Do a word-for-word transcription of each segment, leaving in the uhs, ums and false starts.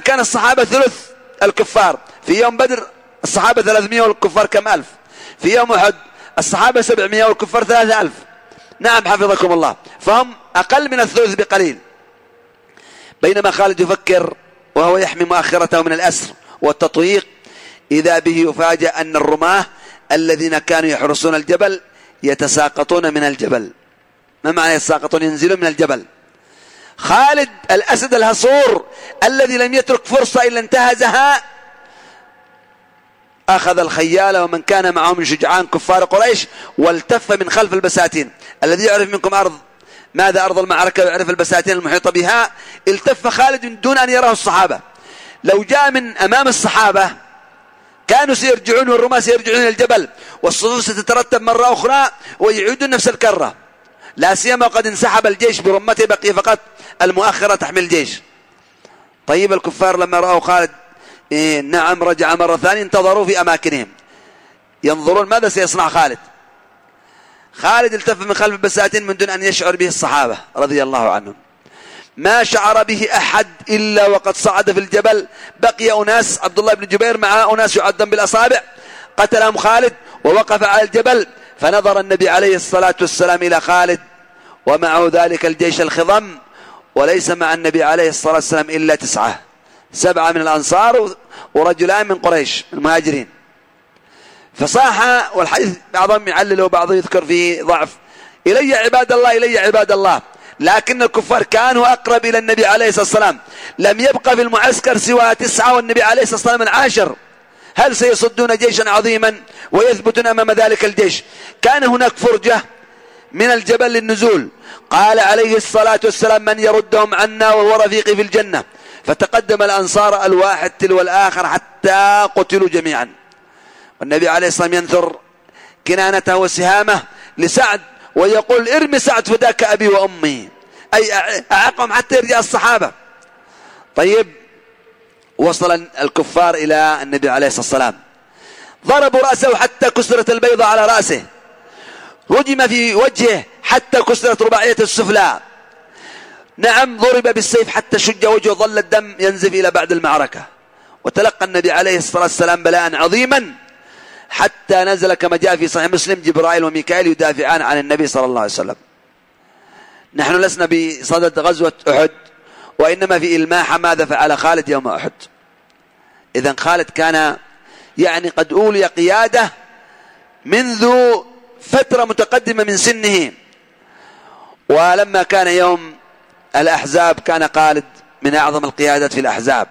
كان الصحابة ثلث الكفار. في يوم بدر الصحابة ثلاثمائة والكفار كم ألف. في يوم أحد الصحابة سبعمائة والكفار ثلاثة ألف. نعم حفظكم الله، فهم أقل من الثلث بقليل. بينما خالد يفكر وهو يحمي مؤخرته من الأسر والتطويق، إذا به يفاجأ أن الرماة الذين كانوا يحرسون الجبل يتساقطون من الجبل. ما معنى يتساقطون؟ ينزلون من الجبل. خالد الأسد الهصور الذي لم يترك فرصة إلا انتهزها، أخذ الخيال ومن كان معه من شجعان كفار قريش والتف من خلف البساتين. الذي يعرف منكم أرض ماذا أرض المعركة ويعرف البساتين المحيطة بها، التف خالد دون أن يراه الصحابة. لو جاء من أمام الصحابة كانوا سيرجعون والرماة سيرجعون إلى الجبل والصفوف ستترتب مرة أخرى ويعودون نفس الكرة، لا سيما وقد انسحب الجيش برمته، بقي فقط المؤخرة تحمل الجيش. طيب الكفار لما رأوا خالد إيه نعم رجع مرة ثانية انتظروا في أماكنهم ينظرون ماذا سيصنع خالد. خالد التف من خلف البساتين من دون أن يشعر به الصحابة رضي الله عنهم. ما شعر به أحد إلا وقد صعد في الجبل. بقي أناس، عبد الله بن جبير مع أناس يعدون بالأصابع، قتلهم خالد ووقف على الجبل. فنظر النبي عليه الصلاة والسلام إلى خالد ومعه ذلك الجيش الخضم، وليس مع النبي عليه الصلاة والسلام إلا تسعة، سبعة من الأنصار ورجلان من قريش المهاجرين. فصاح، والحديث بعضهم يعلل وبعضهم يذكر فيه ضعف، إلي عباد الله إلي عباد الله. لكن الكفار كانوا أقرب إلى النبي عليه الصلاة والسلام، لم يبقى في المعسكر سوى تسعة والنبي عليه الصلاة والسلام العاشر. هل سيصدون جيشا عظيما ويثبتون أمام ذلك الجيش؟ كان هناك فرجة من الجبل للنزول. قال عليه الصلاة والسلام من يردهم عنا وهو رفيقي في الجنة. فتقدم الأنصار الواحد تلو الآخر حتى قتلوا جميعا. والنبي عليه الصلاة والسلام ينثر كنانته وسهامه لسعد ويقول ارمي سعد فداك أبي وأمي، أي أعقهم حتى يرجع الصحابة. طيب وصل الكفار إلى النبي عليه الصلاة والسلام، ضربوا رأسه حتى كسرت البيضة على رأسه، رجم في وجهه حتى كسرت رباعية السفلى، نعم ضرب بالسيف حتى شج وجهه، ظل الدم ينزف إلى بعد المعركة. وتلقى النبي عليه الصلاة والسلام بلاء عظيما حتى نزل كما جاء في صحيح مسلم جبرائيل وميكائيل يدافعان عن النبي صلى الله عليه وسلم. نحن لسنا بصدد غزوة أحد، وإنما في إلماح ماذا فعل خالد يوم أحد. إذن خالد كان يعني قد أولي قيادة منذ فترة متقدمة من سنه. ولما كان يوم الأحزاب كان خالد من أعظم القيادات في الأحزاب.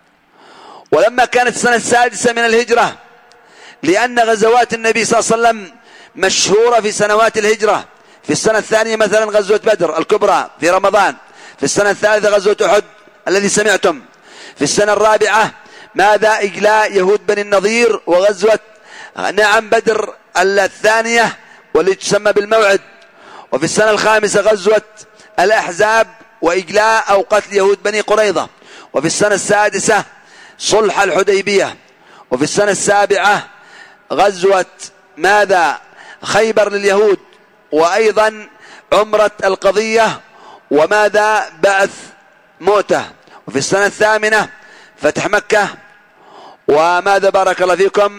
ولما كانت السنة السادسة من الهجرة، لأن غزوات النبي صلى الله عليه وسلم مشهورة في سنوات الهجرة، في السنة الثانية مثلا غزوة بدر الكبرى في رمضان، في السنة الثالثة غزوة أحد الذي سمعتم، في السنة الرابعة ماذا إجلاء يهود بني النضير، وغزوة نعم بدر الثانية والتي تسمى بالموعد، وفي السنة الخامسة غزوة الأحزاب وإجلاء أو قتل يهود بني قريظة، وفي السنة السادسة صلح الحديبية، وفي السنة السابعة غزوة ماذا خيبر لليهود، وأيضا عمرة القضية وماذا بعث موته، وفي السنة الثامنة فتح مكة وماذا بارك الله فيكم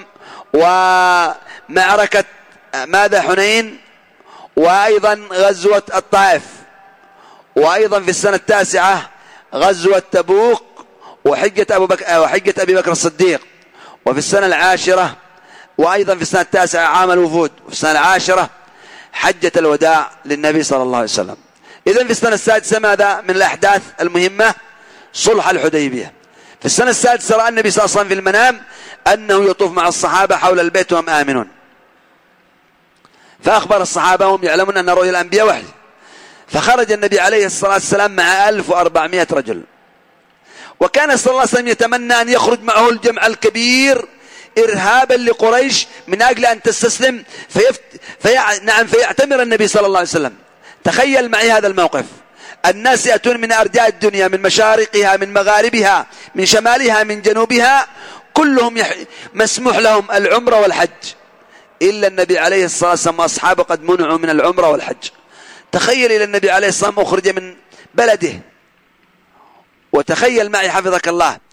ومعركة ماذا حنين، وأيضا غزوة الطائف، وأيضا في السنة التاسعة غزوة تبوك وحجة أبو بكر وحجة أبي بكر الصديق، وفي السنة العاشرة وأيضا في السنة التاسعة عام الوفود، وفي السنة العاشرة حجة الوداع للنبي صلى الله عليه وسلم. إذن في السنة السادسة ماذا من الأحداث المهمة؟ صلح الحديبية. في السنة السادسة رأى النبي صلى الله عليه وسلم في المنام أنه يطوف مع الصحابة حول البيت وهم آمنون، فأخبر الصحابة هم يعلمون أن رؤيا الأنبياء وحي، فخرج النبي عليه الصلاة والسلام مع ألف وأربعمائة رجل. وكان صلى الله عليه وسلم يتمنى أن يخرج معه الجمع الكبير إرهابا لقريش من أجل أن تستسلم فيفت... في... نعم فيعتمر النبي صلى الله عليه وسلم. تخيل معي هذا الموقف، الناس يأتون من أرجاء الدنيا، من مشارقها من مغاربها من شمالها من جنوبها، كلهم يح... مسموح لهم العمرة والحج، إلا النبي عليه الصلاة والسلام وأصحابه قد منعوا من العمرة والحج. تخيل إلى النبي عليه الصلاة والسلام أخرج من بلده، وتخيل معي حفظك الله